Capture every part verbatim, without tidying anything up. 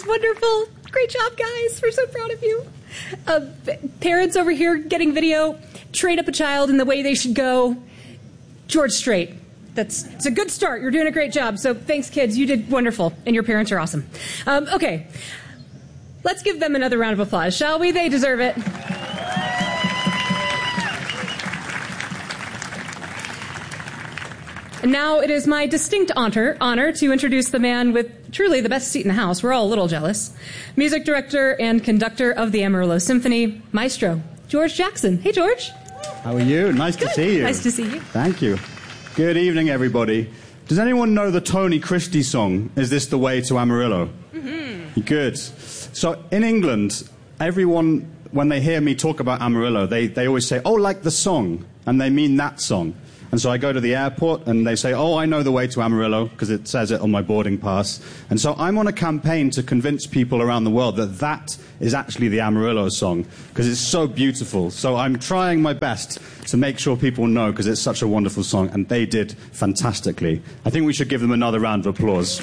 wonderful. Great job, guys. We're so proud of you. Uh, parents over here getting video. Train up a child in the way they should go. George Strait. That's it's a good start. You're doing a great job. So thanks, kids. You did wonderful, and your parents are awesome. Um, okay. Let's give them another round of applause, shall we? They deserve it. And now it is my distinct honor, honor to introduce the man with truly the best seat in the house. We're all a little jealous. Music director and conductor of the Amarillo Symphony, Maestro George Jackson. Hey, George. How are you? Nice Good. to see you. Nice to see you. Thank you. Good evening, everybody. Does anyone know the Tony Christie song, Is This the Way to Amarillo? Mm-hmm. Good. So in England, everyone, when they hear me talk about Amarillo, they, they always say, oh, like the song, and they mean that song. And so I go to the airport and they say, oh, I know the way to Amarillo, because it says it on my boarding pass. And so I'm on a campaign to convince people around the world that that is actually the Amarillo song, because it's so beautiful. So I'm trying my best to make sure people know, because it's such a wonderful song, and they did fantastically. I think we should give them another round of applause.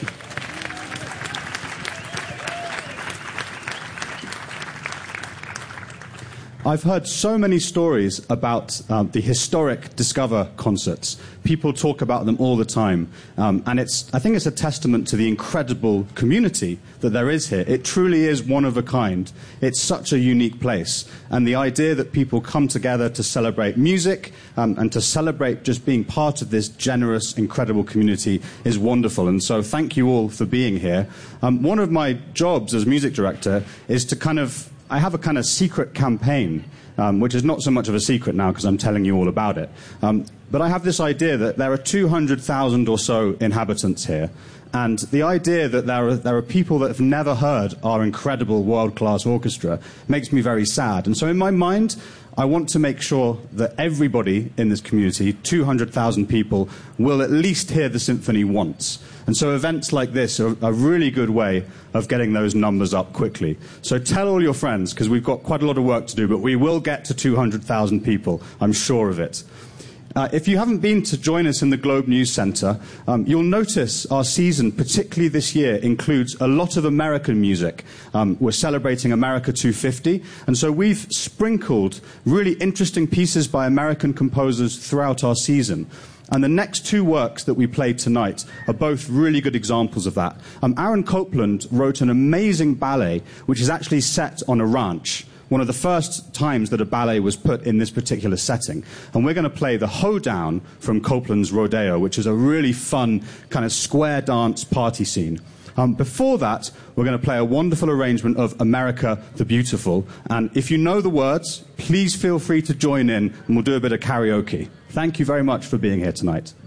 I've heard so many stories about uh, the historic Discover concerts. People talk about them all the time. Um, and it's, I think it's a testament to the incredible community that there is here. It truly is one of a kind. It's such a unique place. And the idea that people come together to celebrate music um, and to celebrate just being part of this generous, incredible community is wonderful. And so thank you all for being here. Um, one of my jobs as music director is to kind of I have a kind of secret campaign, um, which is not so much of a secret now because I'm telling you all about it. Um, but I have this idea that there are two hundred thousand or so inhabitants here. And the idea that there are, there are people that have never heard our incredible world-class orchestra makes me very sad. And so in my mind, I want to make sure that everybody in this community, two hundred thousand people, will at least hear the symphony once. And so events like this are a really good way of getting those numbers up quickly. So tell all your friends, because we've got quite a lot of work to do, but we will get to two hundred thousand people. I'm sure of it. Uh, if you haven't been to join us in the Globe News Centre, um, you'll notice our season, particularly this year, includes a lot of American music. Um, we're celebrating America two fifty, and so we've sprinkled really interesting pieces by American composers throughout our season. And the next two works that we played tonight are both really good examples of that. Um, Aaron Copland wrote an amazing ballet, which is actually set on a ranch. One of the first times that a ballet was put in this particular setting. And we're going to play the Hoedown from Copland's Rodeo, which is a really fun kind of square dance party scene. Um, before that, we're going to play a wonderful arrangement of America the Beautiful. And if you know the words, please feel free to join in, and we'll do a bit of karaoke. Thank you very much for being here tonight.